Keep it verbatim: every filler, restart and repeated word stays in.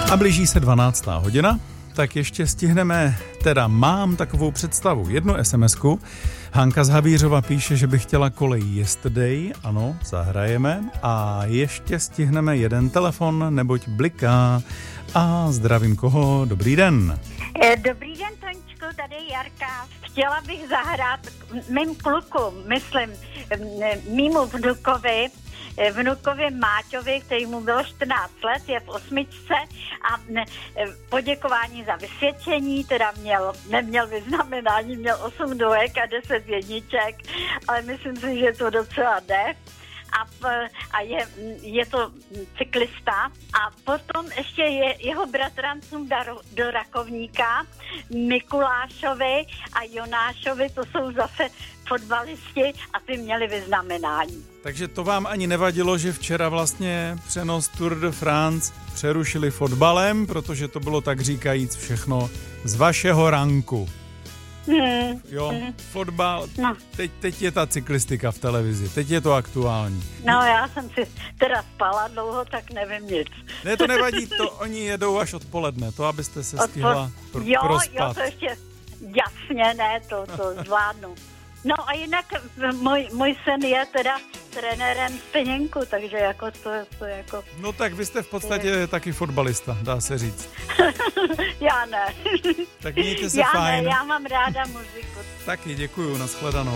A blíží se dvanáctá hodina, tak ještě stihneme, teda mám takovou představu, jednu SMSku. Hanka z Havířova píše, že by chtěla kolej Yesterday, ano, zahrajeme. A ještě stihneme jeden telefon, neboť bliká. A zdravím koho, dobrý den. Dobrý den, Toničko, tady Jarka. Chtěla bych zahrát mým klukům, myslím, mýmu vnukovi, vnukovi Máťovi, který mu bylo čtrnáct let, je v osmičce a poděkování za vysvědčení, teda měl, neměl vyznamenání, měl osm dvojek a deset jedniček, ale myslím si, že to docela jde. A, a je, je to cyklista a potom ještě je jeho bratrancům do, do Rakovníka, Mikulášovi a Jonášovi, to jsou zase fotbalisti a ty měli vyznamenání. Takže to vám ani nevadilo, že včera vlastně přenos Tour de France přerušili fotbalem, protože to bylo tak říkajíc všechno z vašeho ranku. Hmm. Jo, hmm. fotbal, no. teď, teď je ta cyklistika v televizi, teď je to aktuální. No já jsem si teda spala dlouho, tak nevím nic. Ne, to nevadí, to oni jedou až odpoledne, to abyste se Odpo- stihla pr- jo, prospat. Jo, to ještě, jasně, ne, to, to zvládnu. No a jinak můj, můj sen je teda trenérem Speněnku, takže jako to, to jako... No tak vy jste v podstatě je... taky fotbalista, dá se říct. Já ne. Tak mějte se já fajn. Ne, já mám ráda muziku. Taky děkuju, nashledanou.